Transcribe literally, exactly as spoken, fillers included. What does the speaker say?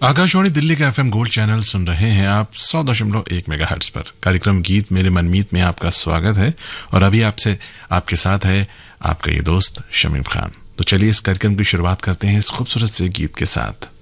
आकाशवाणी दिल्ली का FM gold channel सुन रहे हैं आप सौ दशमलव एक मेगाहर्ट्ज पर। कार्यक्रम गीत मेरे मनमीत में आपका स्वागत है और अभी आपसे आपके साथ है आपका ये दोस्त शमीम खान। तो चलिए इस कार्यक्रम की शुरुआत करते हैं इस खूबसूरत से गीत के साथ।